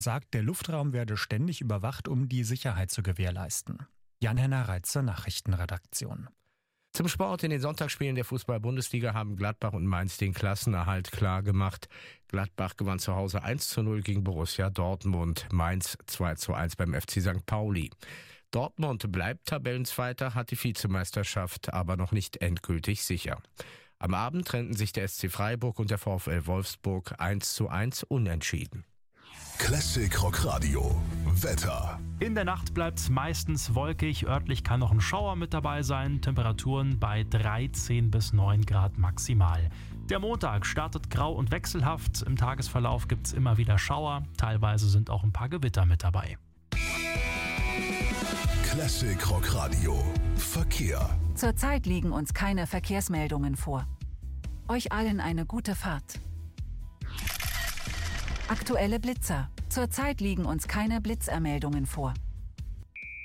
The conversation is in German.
sagt, der Luftraum werde ständig überwacht, um die Sicherheit zu gewährleisten. Jan-Henner Reitzer, Nachrichtenredaktion. Zum Sport: in den Sonntagsspielen der Fußball-Bundesliga haben Gladbach und Mainz den Klassenerhalt klar gemacht. Gladbach gewann zu Hause 1:0 gegen Borussia Dortmund, Mainz 2:1 beim FC St. Pauli. Dortmund bleibt Tabellenzweiter, hat die Vizemeisterschaft aber noch nicht endgültig sicher. Am Abend trennten sich der SC Freiburg und der VfL Wolfsburg 1:1 unentschieden. Classic Rock Radio Wetter. In der Nacht bleibt es meistens wolkig, örtlich kann noch ein Schauer mit dabei sein, Temperaturen bei 13 bis 9 Grad maximal. Der Montag startet grau und wechselhaft, im Tagesverlauf gibt es immer wieder Schauer, teilweise sind auch ein paar Gewitter mit dabei. Classic Rock Radio Verkehr. Zurzeit liegen uns keine Verkehrsmeldungen vor. Euch allen eine gute Fahrt. Aktuelle Blitzer. Zurzeit liegen uns keine Blitzermeldungen vor.